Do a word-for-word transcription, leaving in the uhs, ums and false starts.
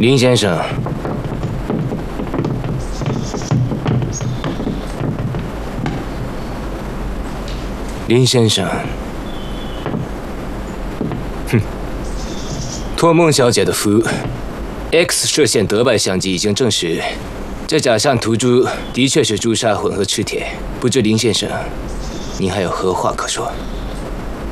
林先生，林先生，哼，托梦小姐的符 ，X 射线德拜相机已经证实，这假象图珠的确是朱砂混合赤铁。不知林先生，您还有何话可说？